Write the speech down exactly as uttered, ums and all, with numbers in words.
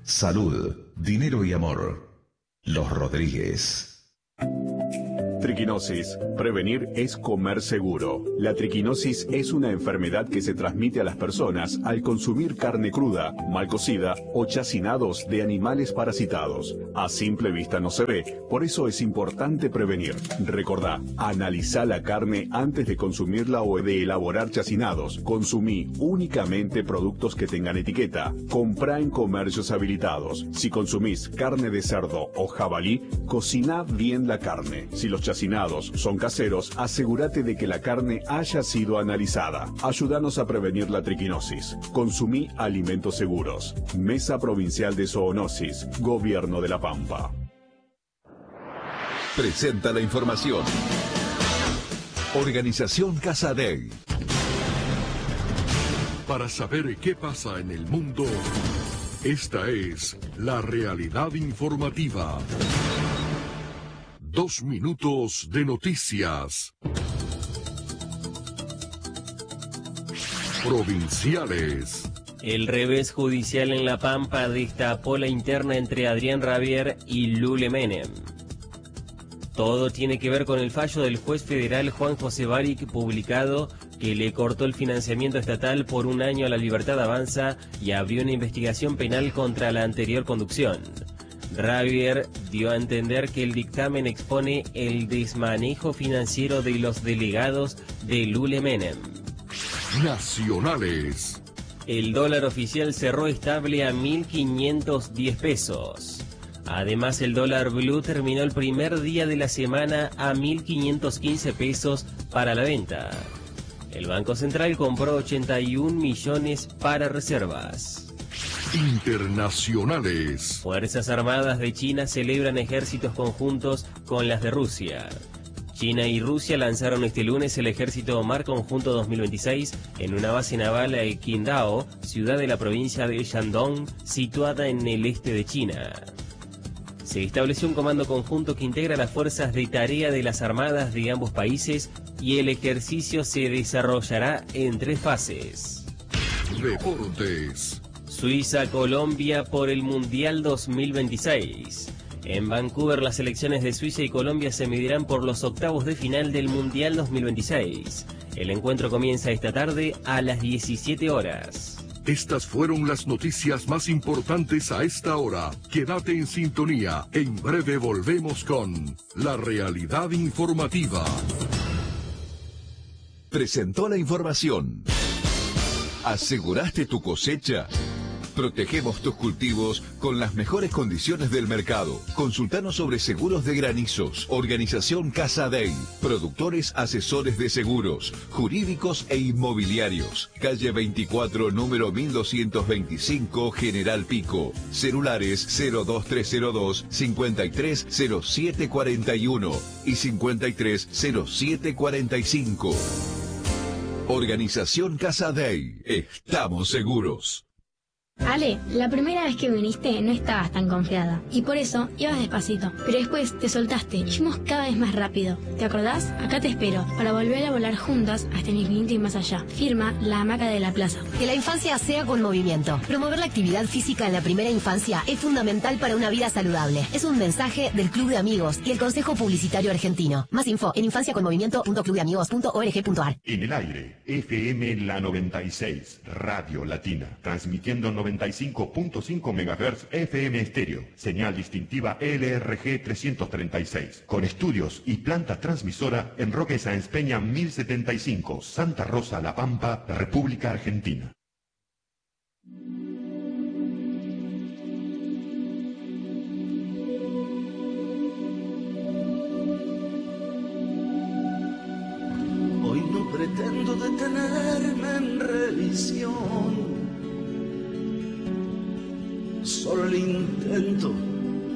salud, dinero y amor. Los Rodríguez. Triquinosis. Prevenir es comer seguro. La triquinosis es una enfermedad que se transmite a las personas al consumir carne cruda, mal cocida o chacinados de animales parasitados. A simple vista no se ve, por eso es importante prevenir. Recordá, analizá la carne antes de consumirla o de elaborar chacinados. Consumí únicamente productos que tengan etiqueta. Comprá en comercios habilitados. Si consumís carne de cerdo o jabalí, cociná bien la carne. Si los chacinados son caseros, asegúrate de que la carne haya sido analizada. Ayúdanos a prevenir la triquinosis. Consumí alimentos seguros. Mesa Provincial de Zoonosis, Gobierno de La Pampa. Presenta la información. Organización Casadei. Para saber qué pasa en el mundo, esta es la realidad informativa. Dos minutos de noticias. Provinciales. El revés judicial en La Pampa destapó la interna entre Adrián Rabier y Lule Menem. Todo tiene que ver con el fallo del juez federal Juan José Baric publicado que le cortó el financiamiento estatal por un año a la Libertad Avanza y abrió una investigación penal contra la anterior conducción. Rabier dio a entender que el dictamen expone el desmanejo financiero de los delegados de Lule Menem. Nacionales. El dólar oficial cerró estable a mil quinientos diez pesos. Además, el dólar blue terminó el primer día de la semana a mil quinientos quince pesos para la venta. El Banco Central compró ochenta y un millones para reservas. Internacionales. Fuerzas Armadas de China celebran ejércitos conjuntos con las de Rusia. China y Rusia lanzaron este lunes el Ejército Mar Conjunto dos mil veintiséis en una base naval en Qingdao, ciudad de la provincia de Shandong, situada en el este de China. Se estableció un comando conjunto que integra las fuerzas de tarea de las armadas de ambos países y el ejercicio se desarrollará en tres fases. Deportes. Suiza-Colombia por el Mundial dos mil veintiséis. En Vancouver, las selecciones de Suiza y Colombia se medirán por los octavos de final del Mundial dos mil veintiséis. El encuentro comienza esta tarde a las diecisiete horas. Estas fueron las noticias más importantes a esta hora. Quédate en sintonía. En breve volvemos con La Realidad Informativa. Presentó la información. ¿Aseguraste tu cosecha? Protegemos tus cultivos con las mejores condiciones del mercado. Consultanos sobre seguros de granizos. Organización Casadei. Productores asesores de seguros, jurídicos e inmobiliarios. Calle veinticuatro, número mil doscientos veinticinco, General Pico. Celulares cero dos tres cero dos, cincuenta y tres cero siete cuarenta y uno y cincuenta y tres cero siete cuarenta y cinco. Organización Casadei. Estamos seguros. Ale, la primera vez que viniste no estabas tan confiada y por eso ibas despacito, pero después te soltaste y fuimos cada vez más rápido. ¿Te acordás? Acá te espero para volver a volar juntas hasta el infinito y más allá. Firma La Hamaca de la Plaza. Que la infancia sea con movimiento. Promover la actividad física en la primera infancia es fundamental para una vida saludable. Es un mensaje del Club de Amigos y el Consejo Publicitario Argentino. Más info en infancia con movimiento punto club de amigos punto org punto ar. En el aire, F M La noventa y seis, Radio Latina, transmitiendo noventa y cinco punto cinco megahertz F M estéreo, señal distintiva L R G trescientos treinta y seis, con estudios y planta transmisora en Roque Sáenz Peña mil setenta y cinco, Santa Rosa, La Pampa, República Argentina. Hoy no pretendo detenerme en revisión, solo el intento